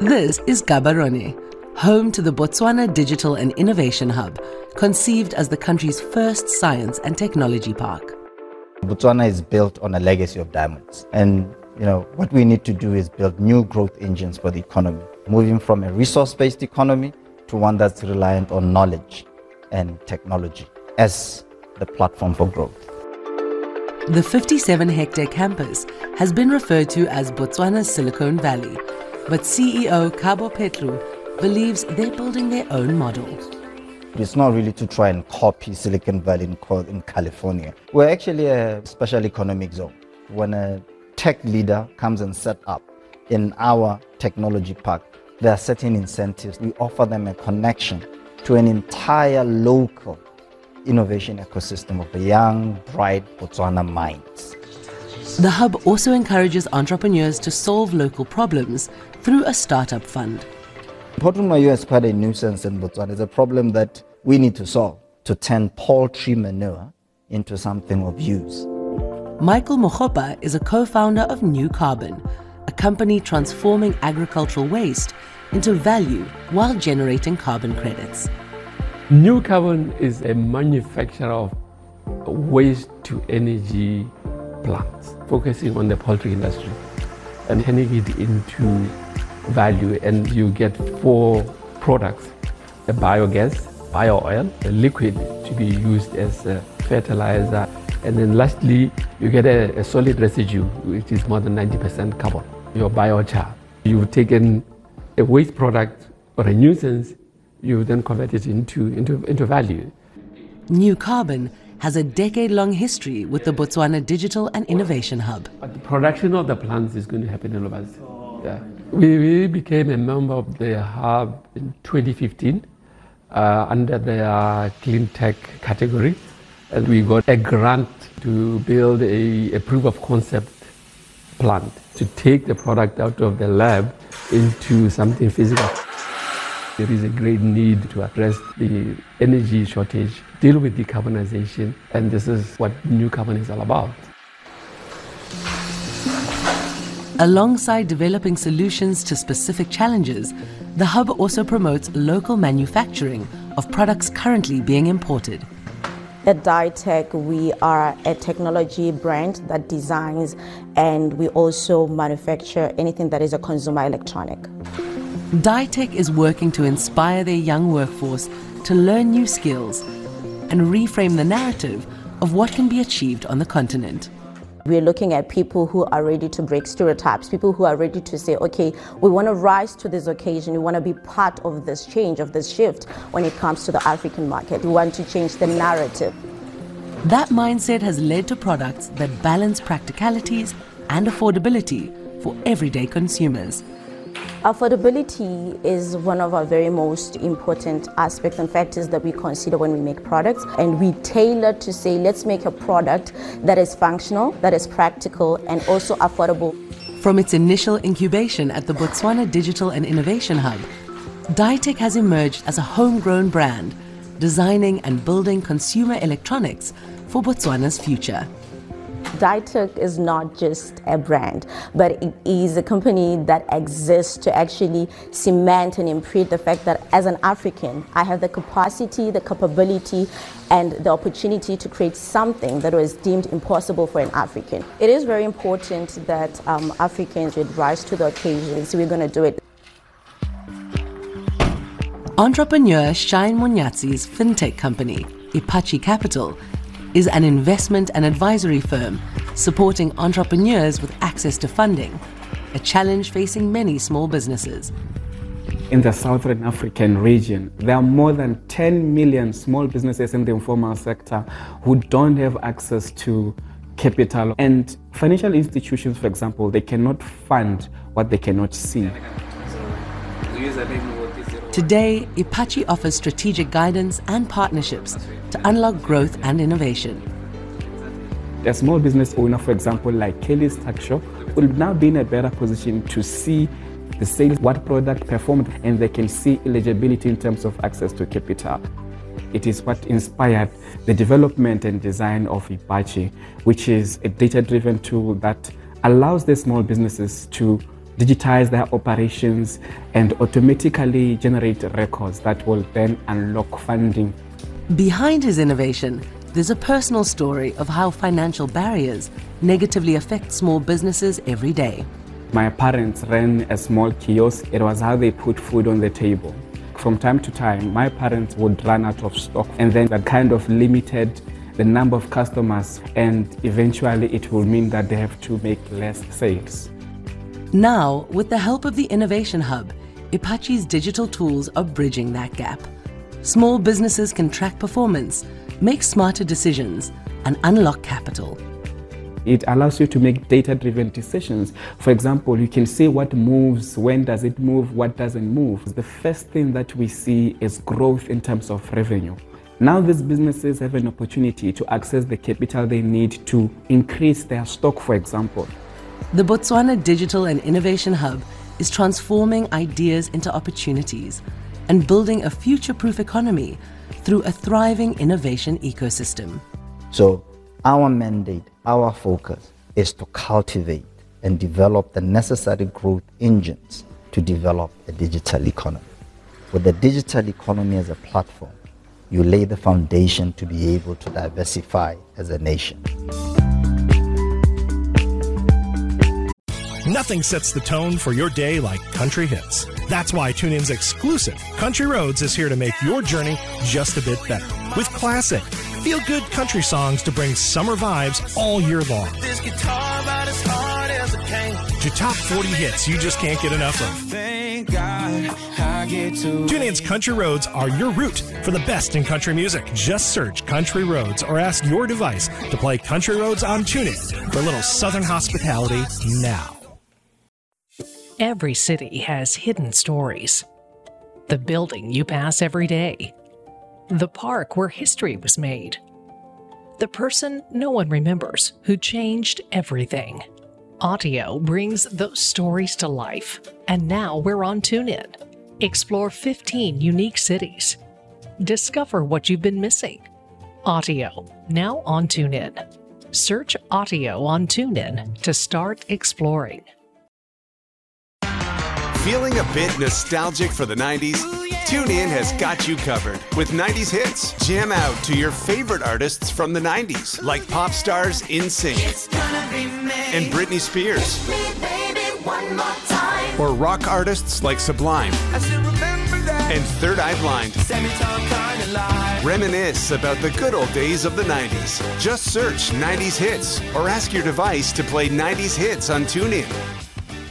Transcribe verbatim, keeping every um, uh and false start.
This is Gaborone, home to the Botswana Digital and Innovation Hub, conceived as the country's first science and technology park. Botswana is built on a legacy of diamonds, and you know what we need to do is build new growth engines for the economy, moving from a resource-based economy to one that's reliant on knowledge and technology as the platform for growth. The fifty-seven hectare campus has been referred to as Botswana's Silicon Valley, but C E O Kabo Petru believes they're building their own model. It's not really to try and copy Silicon Valley in, in California. We're actually a special economic zone. When a tech leader comes and set up in our technology park, there are certain incentives. We offer them a connection to an entire local innovation ecosystem of the young, bright Botswana minds. The hub also encourages entrepreneurs to solve local problems through a startup fund. Potumayo is quite a nuisance in Botswana. It's a problem that we need to solve to turn poultry manure into something of use. Michael Mogopa is a co-founder of New Carbon, a company transforming agricultural waste into value while generating carbon credits. New Carbon is a manufacturer of waste-to-energy plants, focusing on the poultry industry and turning it into value. And you get four products: the biogas, bio-oil, the liquid to be used as a fertilizer, and then lastly, you get a, a solid residue, which is more than ninety percent carbon, your biochar. You've taken a waste product or a nuisance, you then convert it into, into, into value. New Carbon has a decade-long history with the Botswana Digital and Innovation Hub. But the production of the plants is going to happen in Lobas. Yeah. We, we became a member of the hub in twenty fifteen uh, under the clean tech category, and we got a grant to build a, a proof of concept plant to take the product out of the lab into something physical. There is a great need to address the energy shortage, deal with decarbonization, and this is what New Carbon is all about. Alongside developing solutions to specific challenges, the hub also promotes local manufacturing of products currently being imported. At Ditech, we are a technology brand that designs, and we also manufacture anything that is a consumer electronic. Ditech is working to inspire their young workforce to learn new skills and reframe the narrative of what can be achieved on the continent. We're looking at people who are ready to break stereotypes, people who are ready to say, okay, we want to rise to this occasion, we want to be part of this change, of this shift when it comes to the African market. We want to change the narrative. That mindset has led to products that balance practicalities and affordability for everyday consumers. Affordability is one of our very most important aspects and factors that we consider when we make products, and we tailor to say, let's make a product that is functional, that is practical, and also affordable. From its initial incubation at the Botswana Digital and Innovation Hub, Ditech has emerged as a homegrown brand, designing and building consumer electronics for Botswana's future. Ditech is not just a brand, but it is a company that exists to actually cement and imprint the fact that as an African, I have the capacity, the capability, and the opportunity to create something that was deemed impossible for an African. It is very important that um, Africans would rise to the occasion, so we're going to do it. Entrepreneur Shine Munyatsi's fintech company, Ipachi Capital, is an investment and advisory firm supporting entrepreneurs with access to funding, a challenge facing many small businesses. In the Southern African region, there are more than ten million small businesses in the informal sector who don't have access to capital. And financial institutions, for example, they cannot fund what they cannot see. Today, Ipachi offers strategic guidance and partnerships to unlock growth and innovation. A small business owner, for example, like Kelly's Tuck Shop, will now be in a better position to see the sales, what product performed, and they can see eligibility in terms of access to capital. It is what inspired the development and design of Ipachi, which is a data-driven tool that allows the small businesses to digitize their operations, and automatically generate records that will then unlock funding. Behind his innovation, there's a personal story of how financial barriers negatively affect small businesses every day. My parents ran a small kiosk. It was how they put food on the table. From time to time, my parents would run out of stock, and then that kind of limited the number of customers, and eventually it will mean that they have to make less sales. Now, with the help of the Innovation Hub, Ipachi's digital tools are bridging that gap. Small businesses can track performance, make smarter decisions, and unlock capital. It allows you to make data-driven decisions. For example, you can see what moves, when does it move, what doesn't move. The first thing that we see is growth in terms of revenue. Now these businesses have an opportunity to access the capital they need to increase their stock, for example. The Botswana Digital and Innovation Hub is transforming ideas into opportunities and building a future-proof economy through a thriving innovation ecosystem. So our mandate, our focus is to cultivate and develop the necessary growth engines to develop a digital economy. With the digital economy as a platform, you lay the foundation to be able to diversify as a nation. Nothing sets the tone for your day like country hits. That's why TuneIn's exclusive Country Roads is here to make your journey just a bit better. With classic, feel-good country songs to bring summer vibes all year long. This guitar about as hard as it can. To top forty hits you just can't get enough of. Thank God I get to TuneIn's Country Roads are your route for the best in country music. Just search Country Roads or ask your device to play Country Roads on TuneIn for a little Southern hospitality now. Every city has hidden stories. The building you pass every day. The park where history was made. The person no one remembers who changed everything. Audio brings those stories to life. And now we're on TuneIn. Explore fifteen unique cities. Discover what you've been missing. Audio, now on TuneIn. Search Audio on TuneIn to start exploring. Feeling a bit nostalgic for the nineties? TuneIn has got you covered with nineties hits. Jam out to your favorite artists from the nineties, like pop stars NSYNC and Britney Spears, or rock artists like Sublime and Third Eye Blind. Reminisce about the good old days of the nineties. Just search nineties hits or ask your device to play nineties hits on TuneIn.